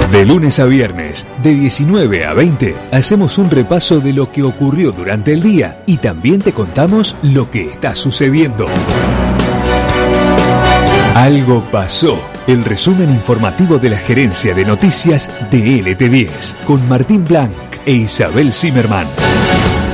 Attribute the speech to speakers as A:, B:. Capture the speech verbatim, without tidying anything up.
A: De lunes a viernes, de diecinueve a veinte, hacemos un repaso de lo que ocurrió durante el día y también te contamos lo que está sucediendo. Algo pasó. El resumen informativo de la gerencia de noticias de L T diez con Martín Blanc e Isabel Zimmerman.